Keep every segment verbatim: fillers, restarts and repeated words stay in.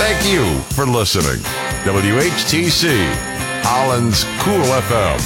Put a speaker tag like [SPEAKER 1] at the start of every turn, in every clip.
[SPEAKER 1] Thank you for listening. W H T C, Holland's Cool F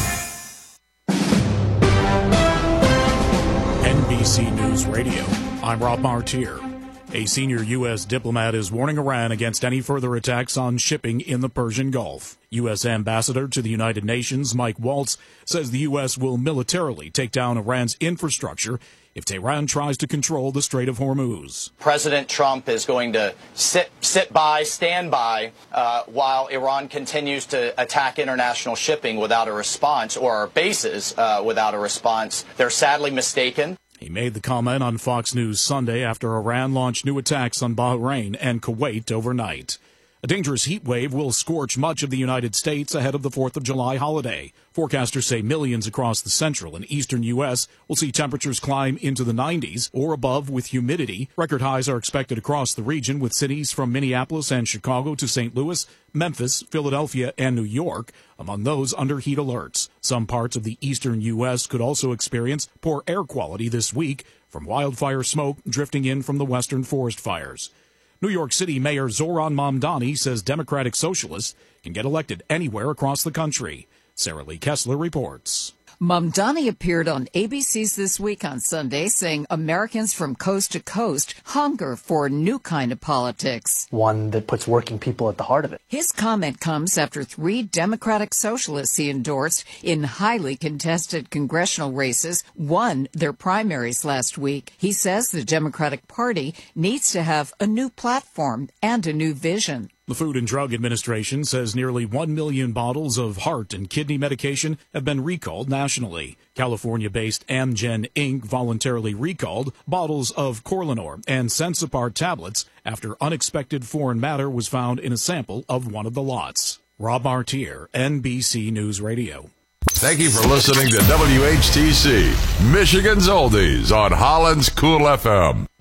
[SPEAKER 1] M.
[SPEAKER 2] N B C News Radio. I'm Rob Martier. A senior U S diplomat is warning Iran against any further attacks on shipping in the Persian Gulf. U S Ambassador to the United Nations, Mike Waltz, says the U S will militarily take down Iran's infrastructure if Tehran tries to control the Strait of Hormuz.
[SPEAKER 3] President Trump is going to sit sit by, stand by, uh, while Iran continues to attack international shipping without a response, or our bases uh, without a response. They're sadly mistaken.
[SPEAKER 2] He made the comment on Fox News Sunday after Iran launched new attacks on Bahrain and Kuwait overnight. A dangerous heat wave will scorch much of the United States ahead of the fourth of July holiday. Forecasters say millions across the central and eastern U S will see temperatures climb into the nineties or above with humidity. Record highs are expected across the region, with cities from Minneapolis and Chicago to Saint Louis, Memphis, Philadelphia, and New York among those under heat alerts. Some parts of the eastern U S could also experience poor air quality this week from wildfire smoke drifting in from the western forest fires. New York City Mayor Zoran Mamdani says Democratic Socialists can get elected anywhere across the country. Sarah Lee Kessler reports.
[SPEAKER 4] Mamdani appeared on A B C's This Week on Sunday, saying Americans from coast to coast hunger for a new kind of politics.
[SPEAKER 5] One that puts working people at the heart of it.
[SPEAKER 4] His comment comes after three Democratic Socialists he endorsed in highly contested congressional races won their primaries last week. He says the Democratic Party needs to have a new platform and a new vision.
[SPEAKER 2] The Food and Drug Administration says nearly one million bottles of heart and kidney medication have been recalled nationally. California-based Amgen Incorporated voluntarily recalled bottles of Corlinor and Sensipar tablets after unexpected foreign matter was found in a sample of one of the lots. Rob Martier, N B C News Radio.
[SPEAKER 1] Thank you for listening to W H T C, Michigan's Oldies on Holland's Cool F M.